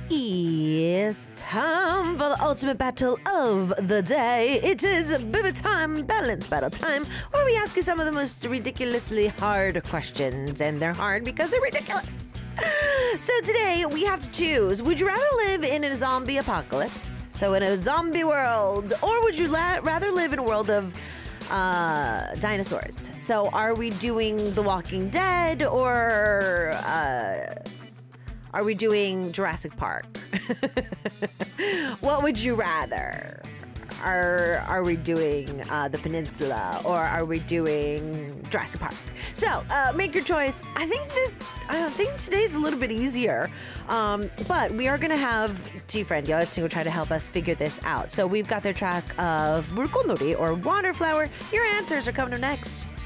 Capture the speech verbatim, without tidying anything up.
It's time for the ultimate battle of the day. It is Biba time, balance battle time, where we ask you some of the most ridiculously hard questions, and they're hard because they're ridiculous. So today we have to choose, would you rather live in a zombie apocalypse, so in a zombie world, or would you la- rather live in a world of uh, dinosaurs? So are we doing The Walking Dead, or uh, are we doing Jurassic Park? What would you rather? Are are we doing uh, the Peninsula, or are we doing Jurassic Park? So uh, make your choice. I think this. I think today's a little bit easier, um, but we are gonna have T-Friend Yotsu try to help us figure this out. So we've got their track of Burkonori or Water Flower. Your answers are coming up next.